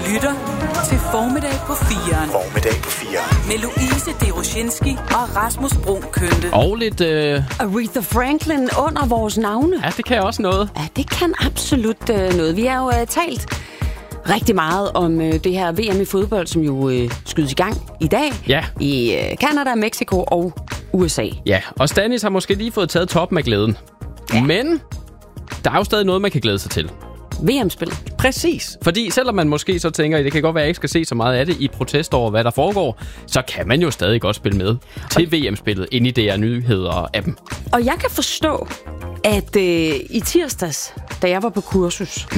lytter til Formiddag på 4'eren. Formiddag på 4'eren. Med Louise Deroshinski og Rasmus Brun Kønte. Og lidt... Aretha Franklin under vores navne. Ja, det kan også noget. Ja, det kan absolut noget. Vi har jo talt rigtig meget om det her VM i fodbold, som jo skydes i gang i dag. Ja. I Canada, Mexico og USA. Ja, og Stanis har måske lige fået taget toppen af glæden. Ja. Men der er jo stadig noget, man kan glæde sig til. VM-spil. Præcis. Fordi selvom man måske så tænker, det kan godt være, at jeg ikke skal se så meget af det i protest over, hvad der foregår, så kan man jo stadig godt spille med til VM-spillet inde i DR Nyheder-appen. Og jeg kan forstå, at i tirsdags, da jeg var på kursus,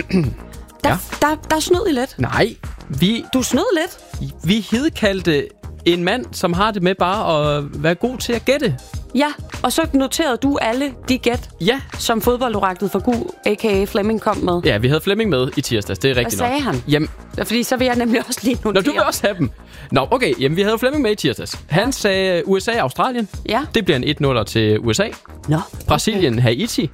der snød I lidt. Nej, Du snød lidt. vi hidkaldte en mand, som har det med bare at være god til at gætte. Ja, og så noterede du alle de gæt, Ja. som fodboldoraklet for Gu, a.k.a. Flemming, kom med. Ja, vi havde Flemming med i tirsdags, det er rigtigt nok. Hvad sagde han? Jamen, Fordi så vil jeg nemlig også lige notere. Nå, du vil også have dem. Nå, okay, jamen vi havde Flemming med i tirsdags. Han sagde USA og Australien. Ja. Det bliver en 1-0 til USA. Nå, okay. Brasilien, Haiti.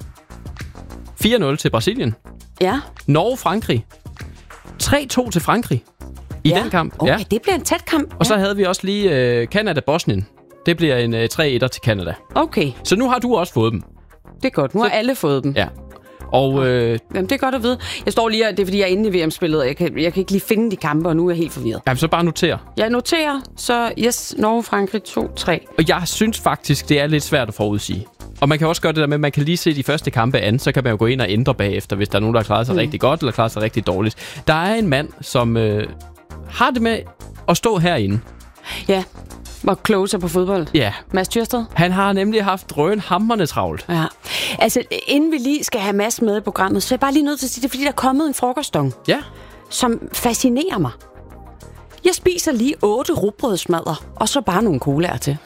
4-0 til Brasilien. Ja. Norge, Frankrig. 3-2 til Frankrig i den kamp. Okay, det bliver en tæt kamp. Og så havde vi også lige Canada, Bosnien. Det bliver en 3-1'er til Canada. Okay, Så nu har du også fået dem. det er godt. Nu har alle fået dem. Ja. Og Jamen, det er godt at vide. Jeg står lige, det er fordi, jeg er inde i VM-spillet, og jeg kan ikke lige finde de kampe, og nu er jeg helt forvirret. jamen, så bare noter. Jeg noterer, så yes, Norge, Frankrig 2-3. Og jeg synes faktisk, det er lidt svært at forudsige. Og man kan også gøre det der med, at man kan lige se de første kampe an, så kan man jo gå ind og ændre bagefter, hvis der er nogen, der klarer sig rigtig godt, eller klarer sig rigtig dårligt. Der er en mand, som har det med at stå herinde. Ja, og closer på fodbold. Ja. Mads Tyrsted. Han har nemlig haft drønhamrende travlt. Ja. Altså, inden vi lige skal have Mads med i programmet, så er jeg bare lige nødt til at sige det, fordi der er kommet en frokoststong, Ja. som fascinerer mig. Jeg spiser lige 8 rugbrødsmadder, og så bare nogle colaer til.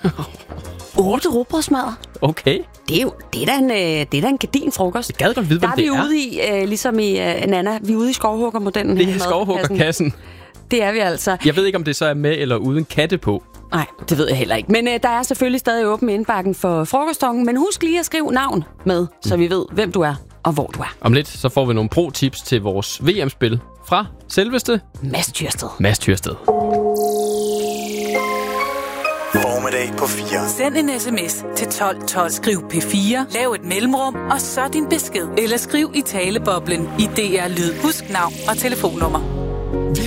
8 rugbrødsmadder? Okay. Det er da en gedin frokost. Jeg gad godt vide, Der hvem er det vi er. ude i, ligesom i Nana, vi er ude i skovhuggermodellen. Det her er med skovhuggerkassen. Det er vi altså. Jeg ved ikke, om det så er med eller uden katte på. Nej, det ved jeg heller ikke. Men der er selvfølgelig stadig åben indbakken for frokostongen. Men husk lige at skrive navn med, så vi ved, hvem du er og hvor du er. Om lidt, så får vi nogle pro-tips til vores VM-spil fra selveste Mads Tyrsted. Mads Tyrsted. Formiddag på 4'eren. Send en sms til 1212. Skriv P4, lav et mellemrum, og så din besked. Eller skriv i taleboblen i DR Lyd. Husk navn og telefonnummer. Vi